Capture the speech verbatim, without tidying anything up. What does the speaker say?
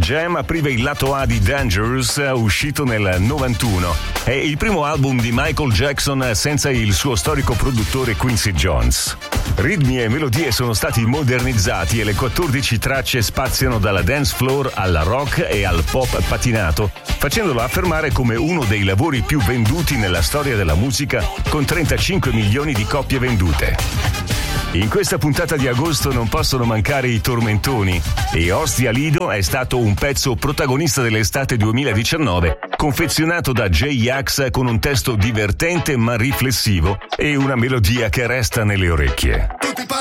Jam apriva il lato A di Dangerous, uscito nel novantuno. È il primo album di Michael Jackson senza il suo storico produttore Quincy Jones. Ritmi e melodie sono stati modernizzati e le quattordici tracce spaziano dalla dance floor al rock e al pop patinato, facendolo affermare come uno dei lavori più venduti nella storia della musica, con trentacinque milioni di copie vendute. In questa puntata di agosto non possono mancare i tormentoni e Ostia Lido è stato un pezzo protagonista dell'estate duemiladiciannove, confezionato da J-Ax con un testo divertente ma riflessivo e una melodia che resta nelle orecchie.